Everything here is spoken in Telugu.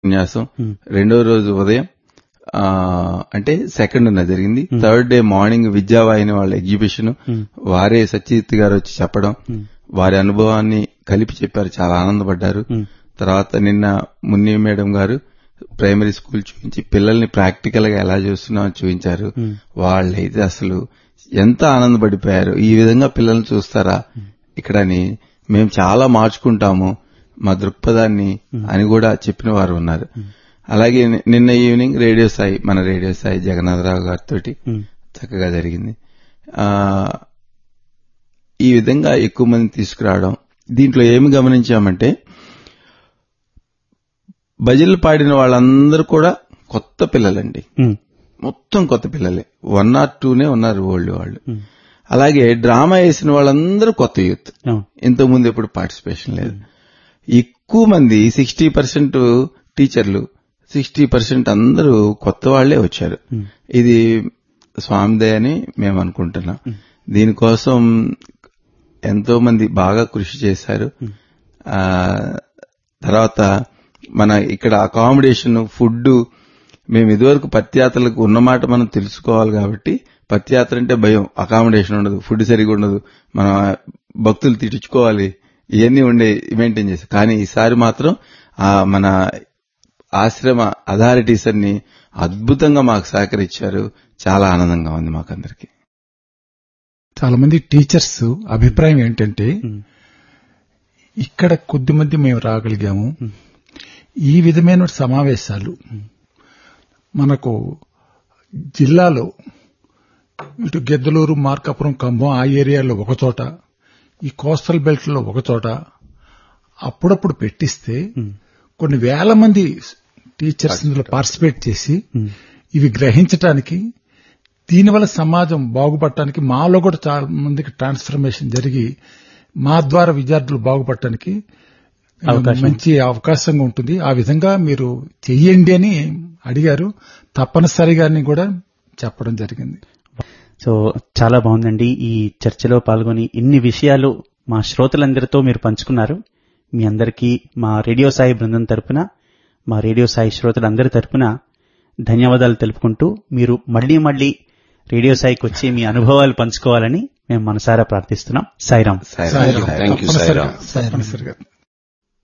విన్యాసం, రెండో రోజు ఉదయం అంటే సెకండ్ జరిగింది. థర్డ్ డే మార్నింగ్ విద్యావాహిని వాళ్ళ ఎగ్జిబిషన్, వారే సత్యజిత్ గారు వచ్చి చెప్పడం, వారి అనుభవాన్ని కలిపి చెప్పారు, చాలా ఆనందపడ్డారు. తర్వాత నిన్న మున్ని మేడం గారు ప్రైమరీ స్కూల్ చూపించి పిల్లల్ని ప్రాక్టికల్ గా ఎలా చూస్తున్నామో చూపించారు. వాళ్ళైతే అసలు ఎంత ఆనందపడిపోయారు. ఈ విధంగా పిల్లల్ని చూస్తారా ఇక్కడని, మేము చాలా మార్చుకుంటాము మా దృక్పథాన్ని అని కూడా చెప్పిన వారు ఉన్నారు. అలాగే నిన్న ఈవినింగ్ మన రేడియో సాయి జగన్నాథరావు గారితో చక్కగా జరిగింది. ఈ విధంగా ఎక్కువ మంది తీసుకురావడం. దీంట్లో ఏమి గమనించామంటే భజనలు పాడిన వాళ్ళందరూ కూడా కొత్త పిల్లలండి, మొత్తం కొత్త పిల్లలే. 1 or 2 ఉన్నారు ఓల్డ్ వాళ్ళు. అలాగే డ్రామా వేసిన వాళ్ళందరూ కొత్త యూత్, ఇంతకుముందు ఎప్పుడు పార్టిసిపేషన్ లేదు. ఎక్కువ మంది 60% టీచర్లు, 60% అందరూ కొత్త వాళ్లే వచ్చారు. ఇది స్వామిదయ అని మేము అనుకుంటున్నాం. దీనికోసం ఎంతో మంది బాగా కృషి చేశారు. తర్వాత మన ఇక్కడ అకామిడేషన్, ఫుడ్, మేము ఇదివరకు పత్యాత్రలకు ఉన్నమాట మనం తెలుసుకోవాలి కాబట్టి, పత్యాత్ర అంటే భయం, అకామిడేషన్ ఉండదు, ఫుడ్ సరిగా ఉండదు, మనం భక్తులు తిట్టించుకోవాలి, ఇవన్నీ ఉండే మెయింటైన్ చేశారు. కానీ ఈసారి మాత్రం మన ఆశ్రమ అథారిటీస్ అన్ని అద్భుతంగా మాకు సహకరించారు. చాలా ఆనందంగా ఉంది మాకందరికి. చాలా మంది టీచర్స్ అభిప్రాయం ఏంటంటే, ఇక్కడ కొద్దిమంది మేము రాగలిగాము, ఈ విధమైన సమావేశాలు మనకు జిల్లాలో ఇటు గిద్దలూరు, మార్కాపురం, ఖమ్మం ఆ ఏరియాలో ఒకచోట, ఈ కోస్టల్ బెల్ట్ లో ఒకచోట అప్పుడప్పుడు పెట్టిస్తే కొన్ని వేల మంది టీచర్స్ ఇందులో పార్టిసిపేట్ చేసి ఇవి గ్రహించడానికి, దీనివల్ల సమాజం బాగుపడటానికి, మాలో కూడా చాలా మందికి ట్రాన్స్ఫర్మేషన్ జరిగి మా ద్వారా విద్యార్థులు బాగుపడటానికి మంచి అవకాశంగా ఉంటుంది. ఆ విధంగా మీరు చెయ్యండి అని అడిగారు. తప్పనిసరిగా కూడా చెప్పడం జరిగింది. సో చాలా బాగుందండి. ఈ చర్చలో పాల్గొని ఇన్ని విషయాలు మా శ్రోతలందరితో మీరు పంచుకున్నారు. మీ అందరికీ మా రేడియో సాయి బృందం తరపున, మా రేడియో సాయి శ్రోతలందరి తరపున ధన్యవాదాలు తెలుపుకుంటూ, మీరు మళ్లీ రేడియో సాయికి వచ్చి మీ అనుభవాలు పంచుకోవాలని మేము మనసారా ప్రార్థిస్తున్నాం. సాయిరాం. Thank you.